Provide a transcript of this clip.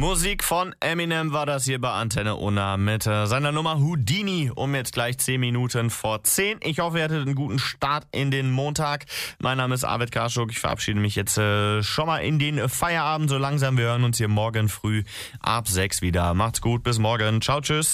Musik von Eminem war das hier bei Antenne Unna mit seiner Nummer Houdini um jetzt gleich 10 Minuten vor 10. Ich hoffe, ihr hattet einen guten Start in den Montag. Mein Name ist Arvid Karschuk. Ich verabschiede mich jetzt schon mal in den Feierabend so langsam. Wir hören uns hier morgen früh ab 6 wieder. Macht's gut, bis morgen. Ciao, tschüss.